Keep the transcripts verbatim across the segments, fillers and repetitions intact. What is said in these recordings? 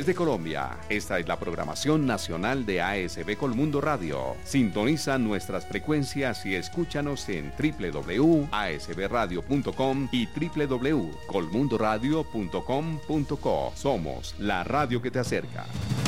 Desde Colombia, esta es la programación nacional de A S B Colmundo Radio. Sintoniza nuestras frecuencias y escúchanos en doble u doble u doble u punto a s b radio punto com y doble u doble u doble u punto colmundo radio punto com punto co. Somos la radio que te acerca.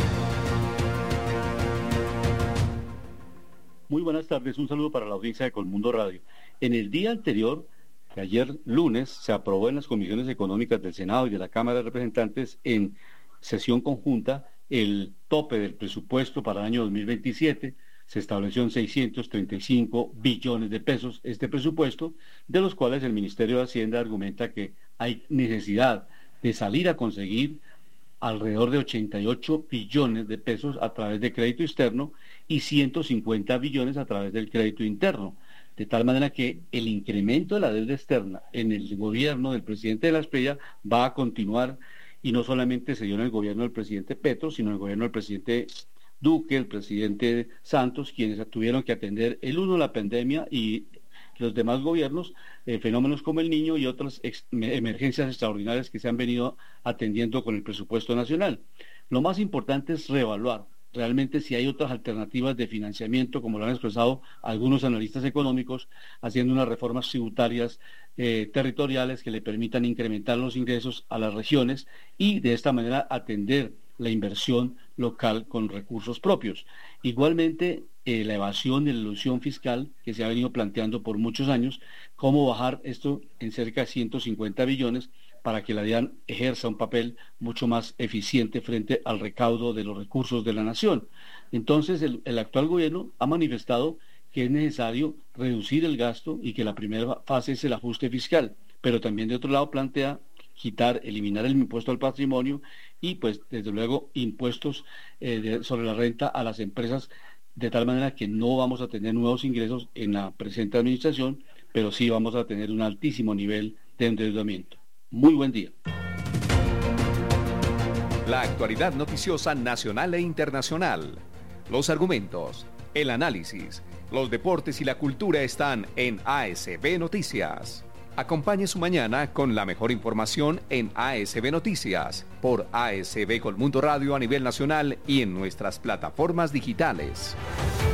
Muy buenas tardes, un saludo para la audiencia de Colmundo Radio. En el día anterior, que ayer lunes, se aprobó en las comisiones económicas del Senado y de la Cámara de Representantes en sesión conjunta el tope del presupuesto para el año dos mil veintisiete. Se estableció en seiscientos treinta y cinco billones de pesos este presupuesto, de los cuales el Ministerio de Hacienda argumenta que hay necesidad de salir a conseguir alrededor de ochenta y ocho billones de pesos a través de crédito externo y ciento cincuenta billones a través del crédito interno, de tal manera que el incremento de la deuda externa en el gobierno del presidente de la Espriella va a continuar, y no solamente se dio en el gobierno del presidente Petro, sino en el gobierno del presidente Duque, el presidente Santos, quienes tuvieron que atender el uno la pandemia y los demás gobiernos, eh, fenómenos como el Niño y otras ex- emergencias extraordinarias que se han venido atendiendo con el presupuesto nacional. Lo más importante es reevaluar realmente si hay otras alternativas de financiamiento, como lo han expresado algunos analistas económicos, haciendo unas reformas tributarias eh, territoriales que le permitan incrementar los ingresos a las regiones y de esta manera atender la inversión local con recursos propios. Igualmente, eh, la evasión y la elusión fiscal que se ha venido planteando por muchos años, cómo bajar esto en cerca de ciento cincuenta billones para que la DIAN ejerza un papel mucho más eficiente frente al recaudo de los recursos de la nación. Entonces, el, el actual gobierno ha manifestado que es necesario reducir el gasto y que la primera fase es el ajuste fiscal, pero también de otro lado plantea quitar, eliminar el impuesto al patrimonio y pues desde luego impuestos eh, de, sobre la renta a las empresas, de tal manera que no vamos a tener nuevos ingresos en la presente administración, pero sí vamos a tener un altísimo nivel de endeudamiento. Muy buen día. La actualidad noticiosa nacional e internacional. Los argumentos, el análisis, los deportes y la cultura están en A S B Noticias. Acompañe su mañana con la mejor información en A S B Noticias, por A S B Colmundo Radio a nivel nacional y en nuestras plataformas digitales.